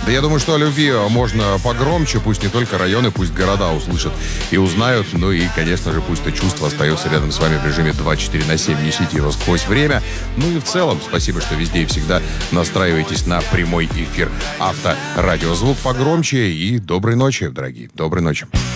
Да я думаю, что о любви можно погромче, пусть не только районы, пусть города услышат и узнают. Ну и, конечно же, пусть это чувство остается рядом с вами в режиме 24/7. Несите его сквозь время. Ну и в целом, спасибо, что везде и всегда настраиваетесь на прямой эфир Авторадио. Звук погромче и доброй ночи, дорогие. Доброй ночи.